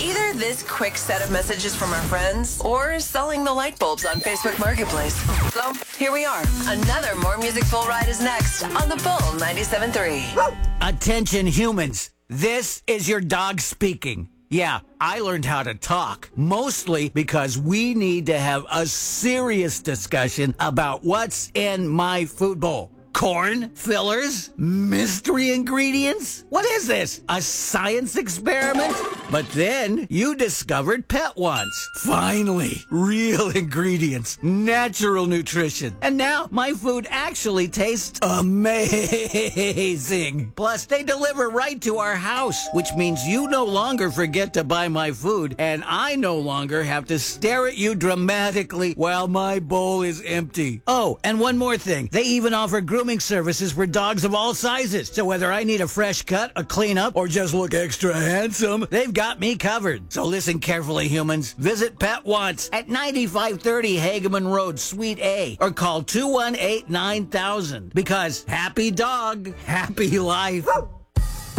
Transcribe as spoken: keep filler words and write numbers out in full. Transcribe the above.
Either this quick set of messages from our friends or selling the light bulbs on Facebook Marketplace. So here we are. Another More Music Full Ride is next on the Bull ninety-seven point three. Attention humans, this is your dog speaking. Yeah, I learned how to talk, mostly because we need to have a serious discussion about what's in my food bowl. Corn? Fillers? Mystery ingredients? What is this? A science experiment? But then you discovered Pet Once. Finally, real ingredients, natural nutrition. And now my food actually tastes amazing. Plus, they deliver right to our house, which means you no longer forget to buy my food, and I no longer have to stare at you dramatically while my bowl is empty. Oh, and one more thing. They even offer grooming services for dogs of all sizes. So whether I need a fresh cut, a cleanup, or just look extra handsome, they've got me covered. So listen carefully, humans. Visit Pet Once at ninety-five thirty Hageman Road, Suite A, or call two one eight, nine thousand. Because happy dog, happy life.